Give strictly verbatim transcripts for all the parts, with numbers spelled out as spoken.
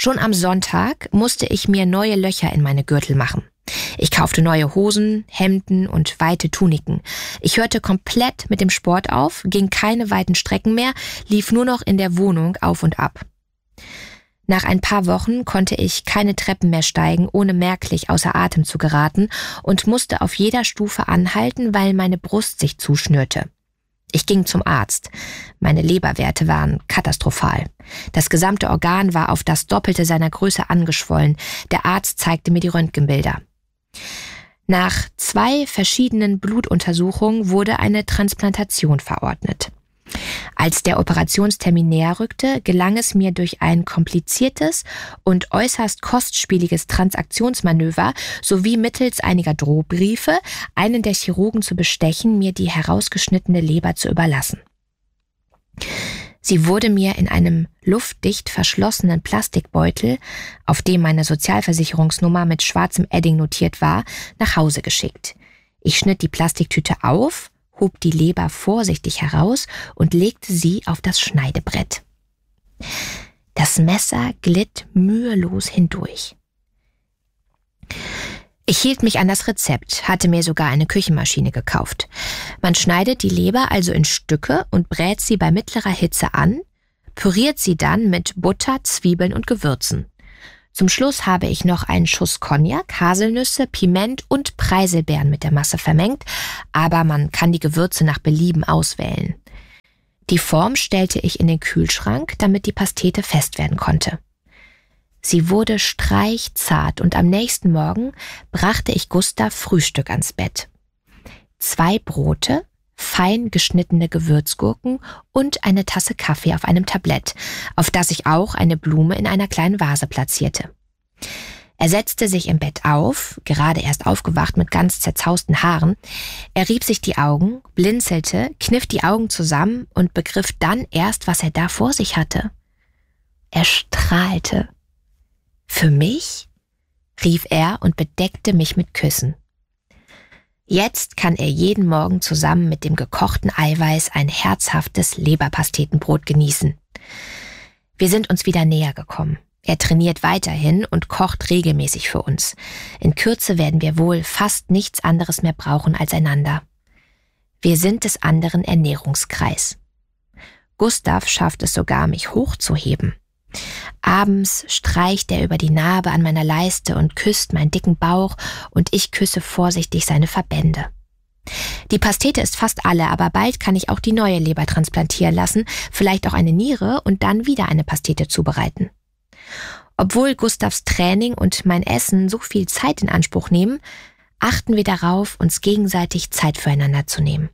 Schon am Sonntag musste ich mir neue Löcher in meine Gürtel machen. Ich kaufte neue Hosen, Hemden und weite Tuniken. Ich hörte komplett mit dem Sport auf, ging keine weiten Strecken mehr, lief nur noch in der Wohnung auf und ab. Nach ein paar Wochen konnte ich keine Treppen mehr steigen, ohne merklich außer Atem zu geraten und musste auf jeder Stufe anhalten, weil meine Brust sich zuschnürte. Ich ging zum Arzt. Meine Leberwerte waren katastrophal. Das gesamte Organ war auf das Doppelte seiner Größe angeschwollen. Der Arzt zeigte mir die Röntgenbilder. Nach zwei verschiedenen Blutuntersuchungen wurde eine Transplantation verordnet. Als der Operationstermin näher rückte, gelang es mir durch ein kompliziertes und äußerst kostspieliges Transaktionsmanöver sowie mittels einiger Drohbriefe einen der Chirurgen zu bestechen, mir die herausgeschnittene Leber zu überlassen. Sie wurde mir in einem luftdicht verschlossenen Plastikbeutel, auf dem meine Sozialversicherungsnummer mit schwarzem Edding notiert war, nach Hause geschickt. Ich schnitt die Plastiktüte auf, hob die Leber vorsichtig heraus und legte sie auf das Schneidebrett. Das Messer glitt mühelos hindurch. Ich hielt mich an das Rezept, hatte mir sogar eine Küchenmaschine gekauft. Man schneidet die Leber also in Stücke und brät sie bei mittlerer Hitze an, püriert sie dann mit Butter, Zwiebeln und Gewürzen. Zum Schluss habe ich noch einen Schuss Cognac, Haselnüsse, Piment und Preiselbeeren mit der Masse vermengt, aber man kann die Gewürze nach Belieben auswählen. Die Form stellte ich in den Kühlschrank, damit die Pastete fest werden konnte. Sie wurde streichzart und am nächsten Morgen brachte ich Gustav Frühstück ans Bett. Zwei Brote, fein geschnittene Gewürzgurken und eine Tasse Kaffee auf einem Tablett, auf das ich auch eine Blume in einer kleinen Vase platzierte. Er setzte sich im Bett auf, gerade erst aufgewacht mit ganz zerzausten Haaren. Er rieb sich die Augen, blinzelte, kniff die Augen zusammen und begriff dann erst, was er da vor sich hatte. Er strahlte. »Für mich?« rief er und bedeckte mich mit Küssen. Jetzt kann er jeden Morgen zusammen mit dem gekochten Eiweiß ein herzhaftes Leberpastetenbrot genießen. Wir sind uns wieder näher gekommen. Er trainiert weiterhin und kocht regelmäßig für uns. In Kürze werden wir wohl fast nichts anderes mehr brauchen als einander. Wir sind des anderen Ernährungskreis. Gustav schafft es sogar, mich hochzuheben. Abends streicht er über die Narbe an meiner Leiste und küsst meinen dicken Bauch und ich küsse vorsichtig seine Verbände. Die Pastete ist fast alle, aber bald kann ich auch die neue Leber transplantieren lassen, vielleicht auch eine Niere und dann wieder eine Pastete zubereiten. Obwohl Gustavs Training und mein Essen so viel Zeit in Anspruch nehmen, achten wir darauf, uns gegenseitig Zeit füreinander zu nehmen.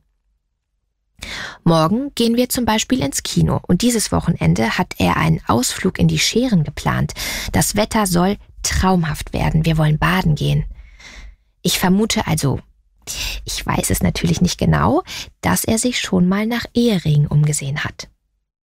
Morgen gehen wir zum Beispiel ins Kino und dieses Wochenende hat er einen Ausflug in die Schären geplant. Das Wetter soll traumhaft werden, wir wollen baden gehen. Ich vermute also, ich weiß es natürlich nicht genau, dass er sich schon mal nach Eheringen umgesehen hat.